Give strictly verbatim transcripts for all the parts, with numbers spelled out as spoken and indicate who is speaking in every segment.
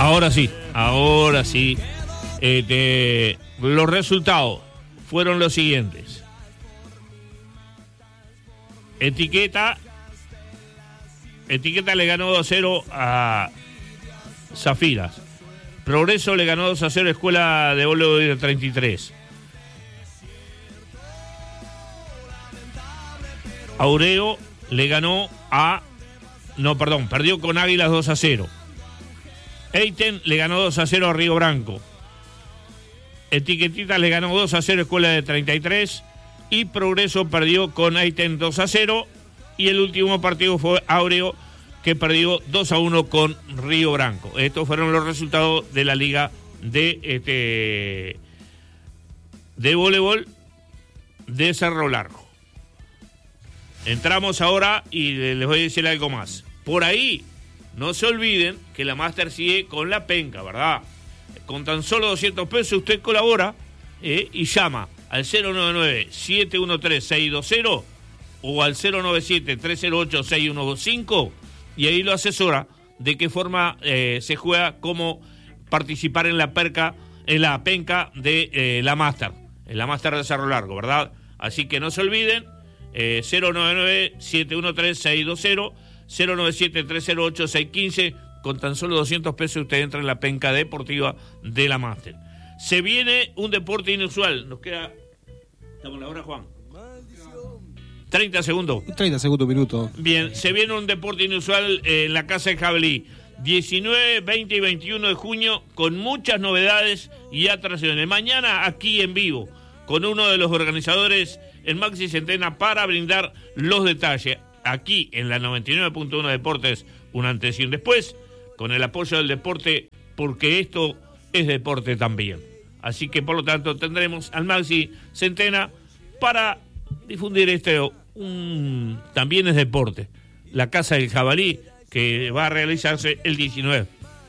Speaker 1: Ahora sí, ahora sí. Este, los resultados fueron los siguientes. Etiqueta. Etiqueta le ganó dos a cero a Zafiras. Progreso le ganó dos a cero a Escuela de Voleibol de treinta y tres. Aureo le ganó a... No, perdón, perdió con Águilas dos a cero. Eiten le ganó dos a cero a Río Branco. Etiquetita le ganó dos a cero a Escuela de treinta y tres. Y Progreso perdió con Eiten dos a cero. Y el último partido fue Aureo, que perdió dos a uno con Río Branco. Estos fueron los resultados de la liga de este de voleibol de Cerro Largo. Entramos ahora y les voy a decir algo más. Por ahí, no se olviden que la Master sigue con la penca, ¿verdad? Con tan solo doscientos pesos usted colabora eh, y llama al cero nueve nueve, siete uno tres, seis dos cero o al cero nueve siete, tres cero ocho, seis uno dos cinco y ahí lo asesora de qué forma eh, se juega, cómo participar en la perca, en la penca de eh, la Master, en la Master de Cerro Largo, ¿verdad? Así que no se olviden. Eh, cero nueve nueve, siete uno tres, seis dos cero, cero nueve siete, tres cero ocho, seis uno cinco. Con tan solo doscientos pesos usted entra en la penca deportiva de la Master. Se viene un deporte inusual. Nos queda... ¿Estamos a la hora, Juan? treinta segundos.
Speaker 2: treinta segundos, minutos.
Speaker 1: Bien, se viene un deporte inusual en la Casa de Jabalí. diecinueve, veinte y veintiuno de junio con muchas novedades y atracciones. Mañana aquí en vivo con uno de los organizadores en Maxi Centena para brindar los detalles. Aquí en la noventa y nueve punto uno Deportes, un antes y un después, con el apoyo del deporte, porque esto es deporte también. Así que por lo tanto tendremos al Maxi Centena para difundir esto. Un, también es deporte. La Casa del Jabalí, que va a realizarse el diecinueve,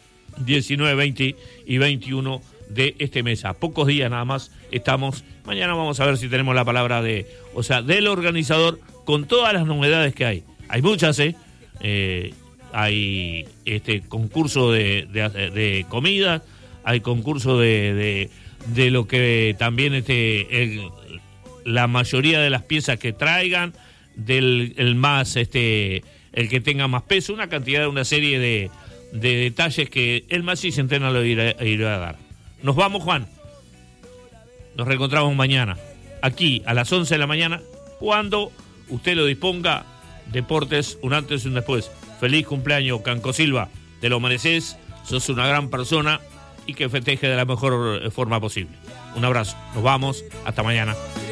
Speaker 1: veinte y veintiuno de este mes. A pocos días nada más estamos. Mañana vamos a ver si tenemos la palabra de, o sea, del organizador con todas las novedades que hay. Hay muchas, ¿eh? eh hay este concurso de, de, de comida, hay concurso de, de, de lo que también este el, la mayoría de las piezas que traigan, del el más este el que tenga más peso, una cantidad, una serie de, de detalles que el Maxi Centena lo irá, irá a dar. Nos vamos, Juan. Nos reencontramos mañana, aquí a las once de la mañana, cuando usted lo disponga. Deportes, un antes y un después. Feliz cumpleaños, Canco Silva. Te lo mereces, sos una gran persona y que festeje de la mejor forma posible. Un abrazo, nos vamos, hasta mañana.